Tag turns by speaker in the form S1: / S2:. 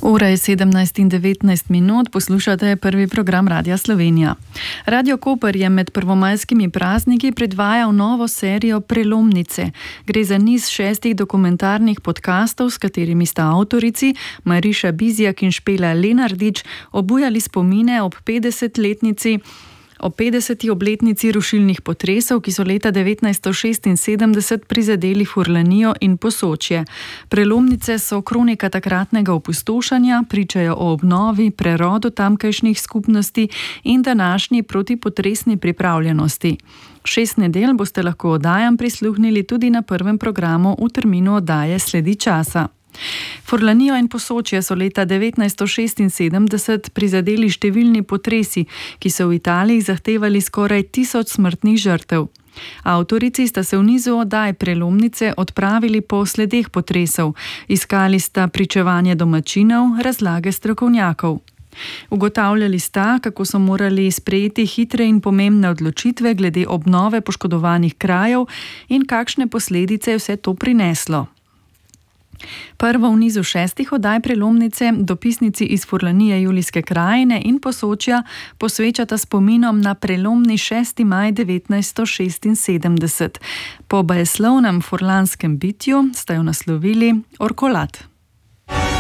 S1: Ura je 17:19, poslušate prvi program Radia Slovenija. Radio Koper je med prvomajskimi prazniki predvajal novo serijo Prelomnice. Gre za niz 6 dokumentarnih podkastov, s katerimi sta avtorici Mariša Bizjak in Špela Lenardič obujali spomine ob 50. obletnici rušilnih potresov, ki so leta 1976 prizadeli Furlanijo in Posočje. Prelomnice so kronika takratnega opustošenja, pričajo o obnovi, prerodu tamkajšnjih skupnosti in današnji protipotresni pripravljenosti. 6 nedelj boste lahko oddajam prisluhnili tudi na prvem programu v terminu oddaje Sledi časa. Furlanijo in Posočje so leta 1976 prizadeli številni potresi, ki so v Italiji zahtevali skoraj 1000 smrtnih žrtev. Avtorici sta se v nizu oddaj Prelomnice odpravili po sledeh potresov, iskali sta pričevanje domačinov, razlage strokovnjakov. Ugotavljali sta, kako so morali sprejeti hitre in pomembne odločitve glede obnove poškodovanih krajev in kakšne posledice je vse to prineslo. Prvo v nizu 6 oddaj Prelomnice dopisnici iz Furlanije, Julijske krajine in Posočja posvečata spominom na prelomni 6. maj 1976. Po bajeslovnem furlanskem bitju sta jo naslovili Orkolat.